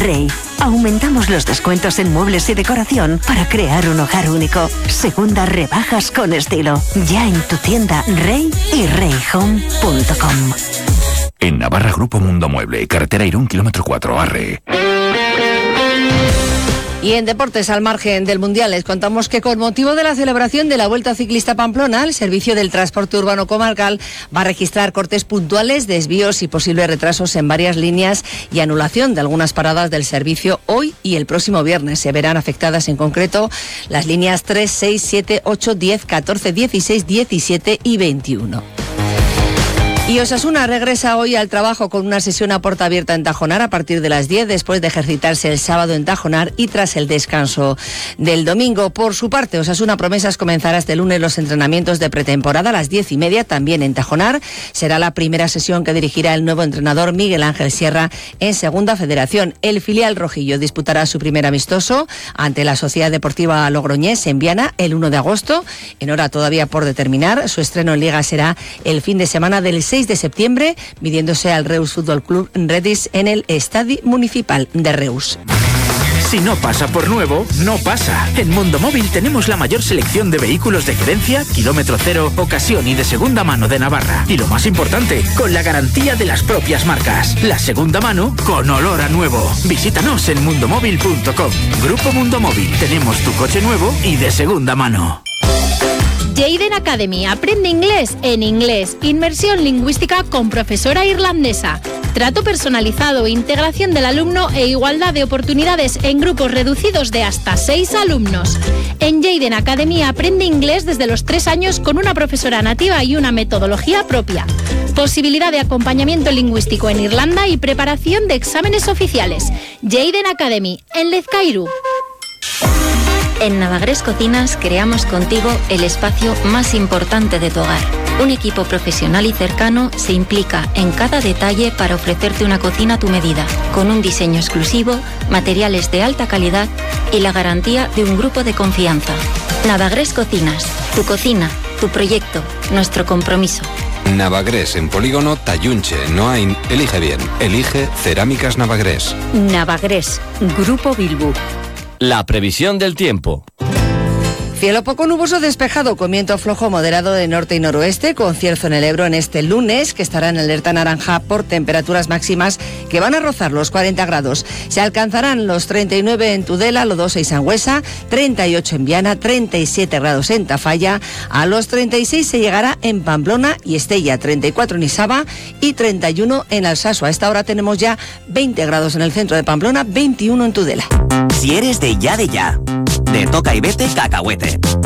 Rey. Aumentamos los descuentos en muebles y decoración para crear un hogar único. Segundas rebajas con estilo. Ya en tu tienda Rey y reyhome.com. En Navarra, Grupo Mundo Mueble, carretera Irún, kilómetro 4, Arre. Y en deportes, al margen del Mundial, les contamos que con motivo de la celebración de la Vuelta Ciclista Pamplona, el Servicio del Transporte Urbano Comarcal va a registrar cortes puntuales, desvíos y posibles retrasos en varias líneas y anulación de algunas paradas del servicio hoy y el próximo viernes. Se verán afectadas en concreto las líneas 3, 6, 7, 8, 10, 14, 16, 17 y 21. Y Osasuna regresa hoy al trabajo con una sesión a puerta abierta en Tajonar a partir de las 10, después de ejercitarse el sábado en Tajonar y tras el descanso del domingo. Por su parte, Osasuna Promesas comenzará este lunes los entrenamientos de pretemporada a las 10:30, también en Tajonar. Será la primera sesión que dirigirá el nuevo entrenador Miguel Ángel Sierra en Segunda Federación. El filial rojillo disputará su primer amistoso ante la Sociedad Deportiva Logroñés en Viana el 1 de agosto, en hora todavía por determinar. Su estreno en Liga será el fin de semana del 6 de septiembre, midiéndose al Reus Fútbol Club Redis en el Estadi Municipal de Reus. Si no pasa por nuevo, no pasa. En Mundo Móvil tenemos la mayor selección de vehículos de gerencia, kilómetro cero, ocasión y de segunda mano de Navarra. Y lo más importante, con la garantía de las propias marcas. La segunda mano con olor a nuevo. Visítanos en mundomóvil.com. Grupo Mundo Móvil. Tenemos tu coche nuevo y de segunda mano. Jayden Academy. Aprende inglés en inglés. Inmersión lingüística con profesora irlandesa. Trato personalizado, integración del alumno e igualdad de oportunidades en grupos reducidos de hasta 6 alumnos. En Jayden Academy aprende inglés desde los 3 años con una profesora nativa y una metodología propia. Posibilidad de acompañamiento lingüístico en Irlanda y preparación de exámenes oficiales. Jayden Academy, en Lezcairu. En Navagrés Cocinas creamos contigo el espacio más importante de tu hogar. Un equipo profesional y cercano se implica en cada detalle para ofrecerte una cocina a tu medida, con un diseño exclusivo, materiales de alta calidad y la garantía de un grupo de confianza. Navagrés Cocinas, tu cocina, tu proyecto, nuestro compromiso. Navagrés, en Polígono Tayunche, Noain. Elige bien. Elige Cerámicas Navagrés. Navagrés, Grupo Bilbu. La previsión del tiempo. Cielo poco nuboso despejado, con viento flojo moderado de norte y noroeste, con cierzo en el Ebro en este lunes, que estará en alerta naranja por temperaturas máximas que van a rozar los 40 grados. Se alcanzarán los 39 en Tudela, Lodosa y Sangüesa, 38 en Viana, 37 grados en Tafalla, a los 36 se llegará en Pamplona y Estella, 34 en Isaba y 31 en Alsasu. A esta hora tenemos ya 20 grados en el centro de Pamplona, 21 en Tudela. Si eres de ya, de toca y vete cacahuete.